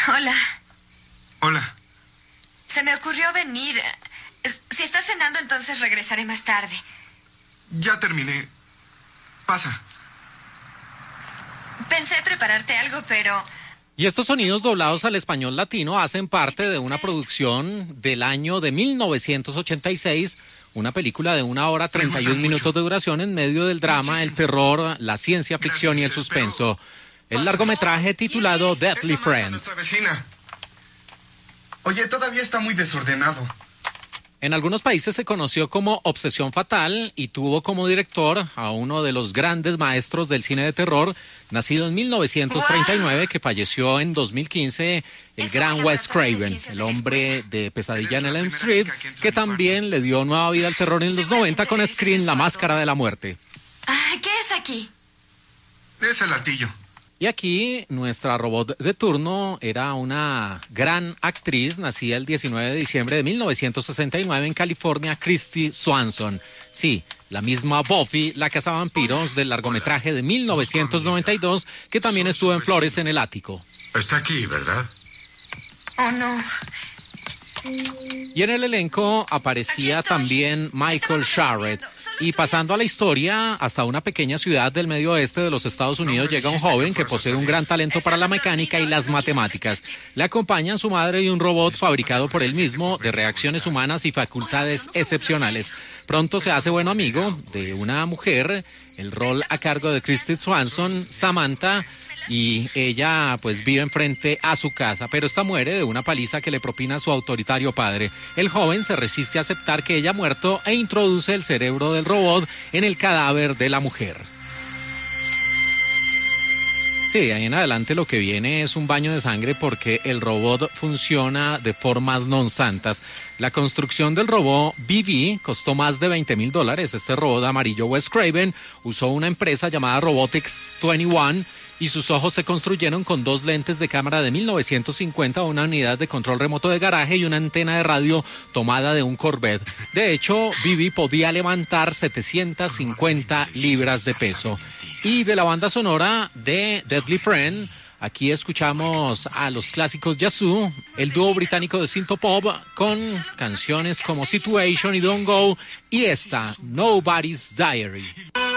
Hola. Hola. Se me ocurrió venir. Si estás cenando, entonces regresaré más tarde. Ya terminé. Pasa. Pensé prepararte algo, pero... Y estos sonidos doblados al español latino hacen parte de una producción del año de 1986, una película de 1 hora 31 minutos de duración en medio del drama, el terror, la ciencia ficción y el suspenso. El largometraje titulado Deadly Friend. Oye, todavía está muy desordenado. En algunos países se conoció como Obsesión Fatal y tuvo como director a uno de los grandes maestros del cine de terror, nacido en 1939, que falleció en 2015, el gran Wes Craven, el hombre de Pesadilla en Elm Street, que también le dio nueva vida al terror en los 90 con Scream, La Máscara de la Muerte. ¿Qué es aquí? Es el altillo. Y aquí nuestra robot de turno era una gran actriz, nacida el 19 de diciembre de 1969 en California, Kristy Swanson. Sí, la misma Buffy, la cazavampiros del largometraje de 1992, que también estuvo en Flores en el Ático. Está aquí, ¿verdad? Oh, no. Y en el elenco aparecía también Michael Sharrett. Y pasando a la historia, hasta una pequeña ciudad del medio oeste de los Estados Unidos llega un joven que posee un gran talento para la mecánica y las matemáticas. Le acompañan su madre y un robot fabricado por él mismo de reacciones humanas y facultades excepcionales. Pronto se hace buen amigo de una mujer, el rol a cargo de Kristy Swanson, Samantha, y ella pues vive enfrente a su casa, pero esta muere de una paliza que le propina su autoritario padre. El joven se resiste a aceptar que ella ha muerto e introduce el cerebro del robot en el cadáver de la mujer. Sí, de ahí en adelante lo que viene es un baño de sangre porque el robot funciona de formas non santas. La construcción del robot BB costó más de $20,000. Este robot amarillo Wes Craven usó una empresa llamada Robotics 21 y sus ojos se construyeron con 2 lentes de cámara de 1950, una unidad de control remoto de garaje y una antena de radio tomada de un Corvette. De hecho, Bibi podía levantar 750 libras de peso. Y de la banda sonora de Deadly Friend, aquí escuchamos a los clásicos Yazoo, el dúo británico de synthpop, con canciones como Situation y Don't Go, y esta, Nobody's Diary.